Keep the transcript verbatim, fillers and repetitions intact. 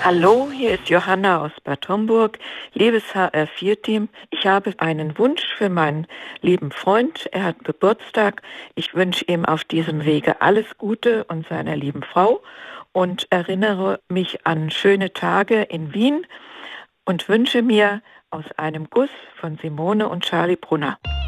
Hallo, hier ist Johanna aus Bad Homburg. Liebes H R vier Team, ich habe einen Wunsch für meinen lieben Freund. Er hat Geburtstag. Ich wünsche ihm auf diesem Wege alles Gute und seiner lieben Frau und erinnere mich an schöne Tage in Wien und wünsche mir aus einem Guss von Simone und Charlie Brunner.